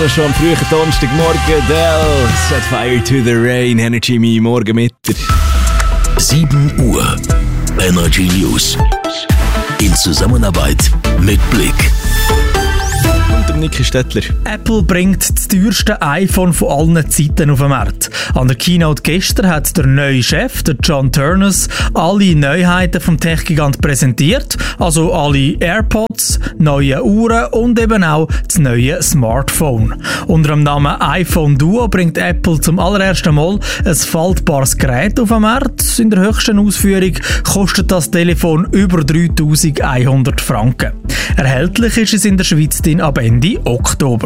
Emotionen schon am frühen Donnerstagmorgen. Del, Set Fire to the Rain, Energy Me, morgen Mittag. 7 Uhr, Energy News. In Zusammenarbeit mit Blick. Und Niki Stettler. Apple bringt das teuerste iPhone von allen Zeiten auf den Markt. An der Keynote gestern hat der neue Chef, der John Ternus, alle Neuheiten vom Tech-Gigant präsentiert. Also alle AirPods, neue Uhren und eben auch das neue Smartphone. Unter dem Namen iPhone Duo bringt Apple zum allerersten Mal ein faltbares Gerät auf den Markt. In der höchsten Ausführung kostet das Telefon über 3'100 Franken. Erhältlich ist es in der Schweiz dann ab Ende Oktober.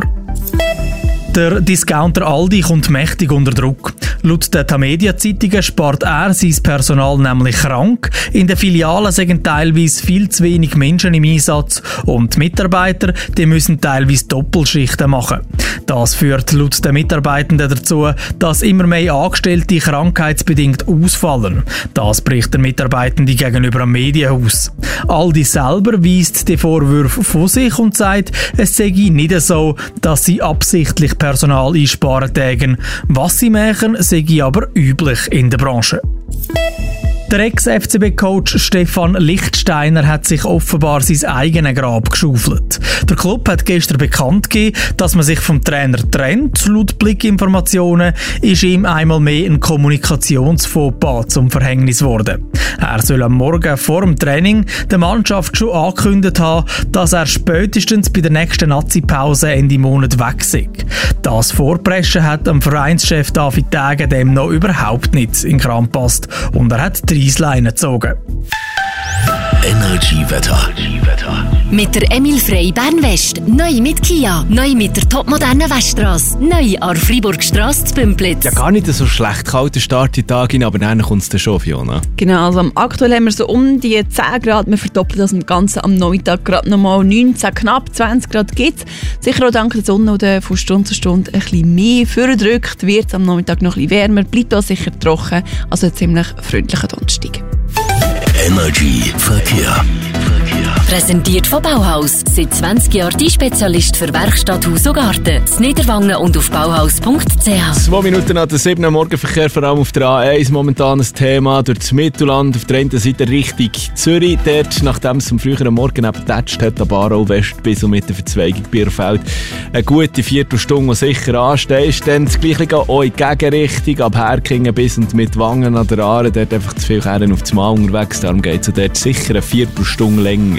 Der Discounter Aldi kommt mächtig unter Druck. Laut den Tamedia-Zeitungen spart er sein Personal nämlich krank. In den Filialen sind teilweise viel zu wenig Menschen im Einsatz und die Mitarbeiter die müssen teilweise Doppelschichten machen. Das führt laut den Mitarbeitenden dazu, dass immer mehr Angestellte krankheitsbedingt ausfallen. Das bricht der Mitarbeitende gegenüber dem Medienhaus. Aldi selber weist die Vorwürfe von sich und sagt, es sei nicht so, dass sie absichtlich Personal einsparen tägen. Was sie machen, sei aber üblich in der Branche. Der Ex-FCB-Coach Stefan Lichtsteiner hat sich offenbar sein eigenes Grab geschaufelt. Der Club hat gestern bekannt gegeben, dass man sich vom Trainer trennt. Laut Blick-Informationen ist ihm einmal mehr ein Kommunikationsfauxpas zum Verhängnis geworden. Er soll am Morgen vor dem Training der Mannschaft schon angekündigt haben, dass er spätestens bei der nächsten Nazi-Pause Ende Monat weg sei. Das Vorpreschen hat am Vereinschef David Tage dem noch überhaupt nicht in den Kram passt und er hat die Reissleine gezogen. Energy-Wetter. Mit der Emil Frey Bern-West. Neu mit Kia. Neu mit der topmodernen Weststrasse. Neu an Freiburgstrasse zu Bümplitz. Ja, gar nicht so schlecht. Kalter Start in den Tag, aber dann kommt es dann schon, Fiona. Genau, also aktuell haben wir so um die 10 Grad. Wir verdoppeln das Ganze am Nachmittag gerade nochmal 19, knapp 20 Grad gibt es. Sicher auch dank der Sonne, die von Stunde zu Stunde ein bisschen mehr vorgedrückt wird. Am Nachmittag noch ein bisschen wärmer, bleibt auch sicher trocken. Also ein ziemlich freundlicher Donnerstag. Energy Verkehr. Präsentiert von Bauhaus. Seit 20 Jahren die Spezialist für Werkstatt, Haus und Garten. In Niederwangen und auf bauhaus.ch. 2 Minuten nach der 7. Morgenverkehr, vor allem auf der A1, momentan ein Thema durch das Mittelland. Auf der einen Seite Richtung Zürich, dort, nachdem es am früheren Morgen ebendetscht hat, an Aarau West bis und mit der Verzweigung Bierfeld, eine gute Viertelstunde sicher anstehst. Dann das Gleiche auch in die Gegenrichtung, ab Herkingen bis und mit Wangen an der Aare, dort einfach zu viel Herren auf das Mal unterwegs, darum geht es dort sicher eine Viertelstunde länger.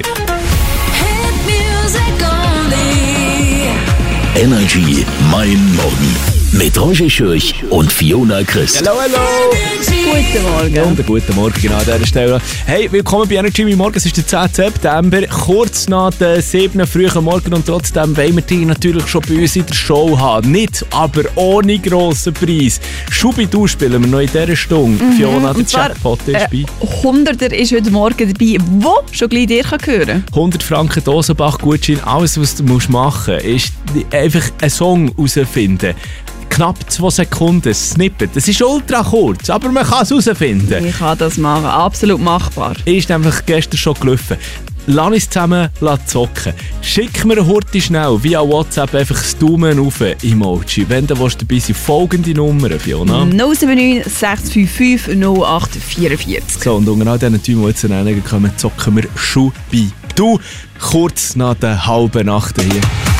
Energy Mein Morgen. Mit Roger Schürch und Fiona Christ. Hallo, hallo! Guten Morgen. Und guten Morgen genau an dieser Stelle. Hey, willkommen bei Energy Mein Morgen. Es ist der 10. September, kurz nach der 7. frühen Morgen und trotzdem wollen wir dich natürlich schon bei uns in der Show haben. Nicht, aber ohne grossen Preis. Schubidu spielen wir noch in dieser Stunde. Fiona, der Jackpot ist bei. 100er ist heute Morgen dabei, wo schon gleich dir hören kann. 100 Franken Dosenbach-Gutschein. Alles, was du machen musst, ist einfach einen Song herausfinden. Knapp 2 Sekunden, Snippet. Das ist ultra kurz, aber man kann es herausfinden. Ich kann das machen, absolut machbar. Ist nämlich gestern schon gelaufen. Lass uns zusammen zocken. Schick mir heute schnell via WhatsApp einfach das Daumen auf Emoji. Wenn du dabei sein, folgende Nummer, Fiona. 079 655 0844. So, und unter all diesen Tümen, die jetzt kommen, zocken wir Schubidu. Kurz nach der halben Nacht hier.